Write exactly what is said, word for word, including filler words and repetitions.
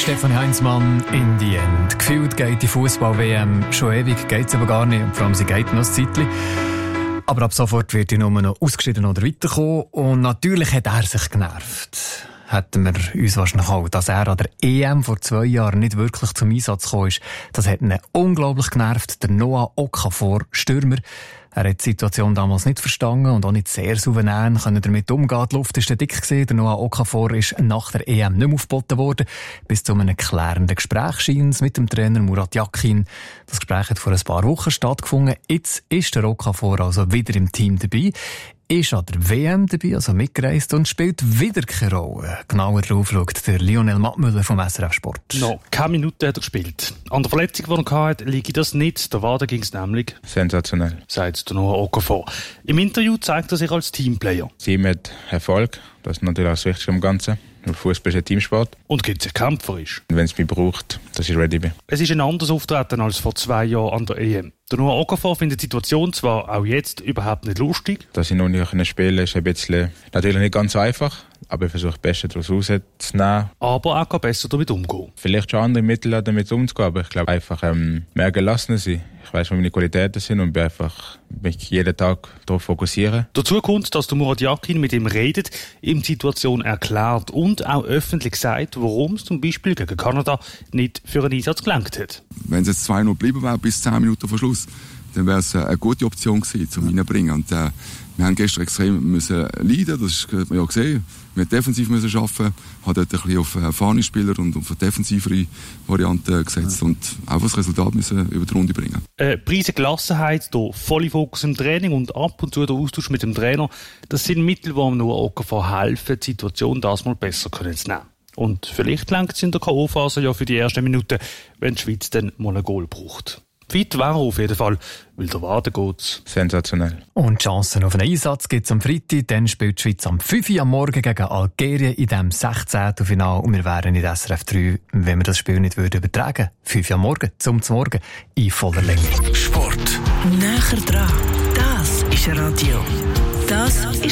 Stefanie Heinzmann, in die End. Gefühlt geht die Fußball-W M schon ewig, geht es aber gar nicht. Und vor allem, sie geht noch ein Zeitchen. Aber ab sofort wird die Nummer noch ausgeschieden oder weiterkommen. Und natürlich hat er sich genervt. Hätten wir uns wahrscheinlich auch, dass er an der E M vor zwei Jahren nicht wirklich zum Einsatz gekommen ist. Das hat ihn unglaublich genervt. Der Noah Okafor, Stürmer. Er hat die Situation damals nicht verstanden und auch nicht sehr souverän können damit umgehen. Die Luft war dick gewesen. Der Noah Okafor ist nach der E M nicht mehr aufgeboten worden. Bis zu einem klärenden Gespräch scheint mit dem Trainer Murat Yakin. Das Gespräch hat vor ein paar Wochen stattgefunden. Jetzt ist der Okafor also wieder im Team dabei. Ist an der W M dabei, also mitgereist und spielt wieder keine Rolle. Genauer drauf schaut der Lionel Mattmüller vom S R F Sport. Noch keine Minute hat er gespielt. An der Verletzung, die er hatte, liege das nicht. Der Wade ging es nämlich. Sensationell. Sagt der Noah Okafor. Im Interview zeigt er sich als Teamplayer. Das Team hat Erfolg. Das ist natürlich auch das Wichtigste am Ganzen. Fußball ist ein Teamsport. Und gibt sich kämpferisch. Und wenn es mich braucht, dass ich ready bin. Es ist ein anderes Auftreten als vor zwei Jahren an der E M. Der Noah Okafor findet die Situation zwar auch jetzt überhaupt nicht lustig. Dass ich noch nicht spielen kann, ist ein bisschen, natürlich nicht ganz einfach. Aber ich versuche das Beste daraus rauszunehmen. Aber auch besser damit umgehen. Vielleicht schon andere Mittel damit umzugehen, aber ich glaube einfach ähm, mehr gelassener sein. Ich weiss, was meine Qualitäten sind und bin einfach mich jeden Tag darauf fokussieren. Dazu kommt, dass der Murat Yakin mit ihm redet, ihm die Situation erklärt und auch öffentlich sagt, warum es zum Beispiel gegen Kanada nicht für einen Einsatz gelangt hat. Wenn es jetzt zwei noch geblieben wäre, bis zehn Minuten vor Schluss, dann wäre es eine gute Option gewesen, um ihn reinzubringen. Und, äh, wir haben gestern extrem müssen leiden, das hat man ja gesehen. Wir mussten defensiv müssen arbeiten, haben dort ein bisschen auf erfahrene Spieler und auf eine defensivere Variante gesetzt ja. Und einfach das Resultat müssen über die Runde bringen. Äh, Preise Gelassenheit, der volle Fokus im Training und ab und zu der Austausch mit dem Trainer, das sind Mittel, die einem nur Okafor helfen, die Situation das mal besser können zu nehmen. Und vielleicht lenkt es in der K O-Phase ja für die ersten Minuten, wenn die Schweiz dann mal ein Goal braucht. Weit wäre auf jeden Fall, weil der Wade geht. Sensationell. Und die Chancen auf einen Einsatz gibt es am Freitag. Dann spielt die Schweiz am fünf Uhr am Morgen gegen Algerien in dem sechzehnten Finale. Und wir wären in S R F drei, wenn wir das Spiel nicht würden übertragen. fünf Uhr am Morgen, zum Morgen, in voller Länge. Sport. Näher dran. Das ist Radio. Das ist